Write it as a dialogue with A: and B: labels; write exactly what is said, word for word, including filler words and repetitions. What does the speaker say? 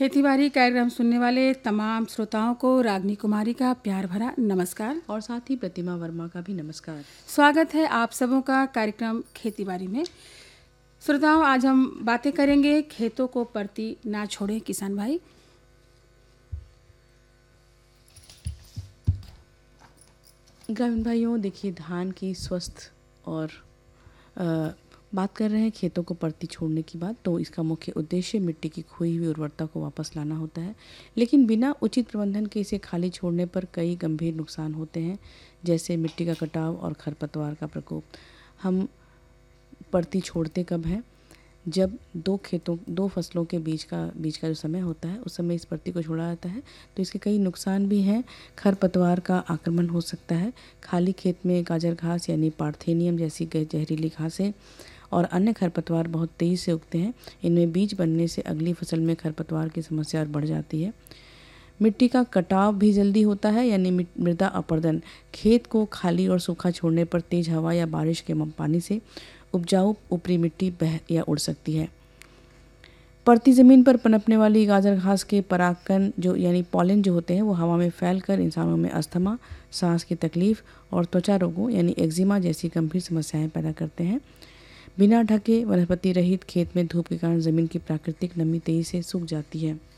A: खेतीबाड़ी कार्यक्रम सुनने वाले तमाम श्रोताओं को रागनी कुमारी का प्यार भरा नमस्कार
B: और साथ ही प्रतिमा वर्मा का भी नमस्कार।
A: स्वागत है आप सबों का कार्यक्रम खेतीबाड़ी में। श्रोताओं, आज हम बातें करेंगे खेतों को परती ना छोड़े किसान भाई।
B: ग्रामीण भाइयों, देखिए, धान की स्वस्थ और आ, बात कर रहे हैं खेतों को परती छोड़ने की बात, तो इसका मुख्य उद्देश्य मिट्टी की खोई हुई उर्वरता को वापस लाना होता है। लेकिन बिना उचित प्रबंधन के इसे खाली छोड़ने पर कई गंभीर नुकसान होते हैं, जैसे मिट्टी का कटाव और खरपतवार का प्रकोप। हम परती छोड़ते कब हैं? जब दो खेतों दो फसलों के बीच का बीच का जो समय होता है, उस समय इस परती को छोड़ा जाता है। तो इसके कई नुकसान भी हैं। खरपतवार का आक्रमण हो सकता है। खाली खेत में गाजर घास यानी पार्थेनियम जैसी जहरीली घासें और अन्य खरपतवार बहुत तेज़ी से उगते हैं। इनमें बीज बनने से अगली फसल में खरपतवार की समस्या और बढ़ जाती है। मिट्टी का कटाव भी जल्दी होता है, यानी मृदा अपरदन। खेत को खाली और सूखा छोड़ने पर तेज हवा या बारिश के पानी से उपजाऊ ऊपरी मिट्टी बह या उड़ सकती है। परती ज़मीन पर पनपने वाली गाजर घास के परागकण जो यानी पॉलन जो होते हैं, वो हवा में फैलकर इंसानों में अस्थमा, सांस की तकलीफ और त्वचा रोगों यानी एक्जिमा जैसी गंभीर समस्याएं पैदा करते हैं। बिना ढके वनस्पति रहित खेत में धूप के कारण ज़मीन की प्राकृतिक नमी तेज़ी से सूख जाती है।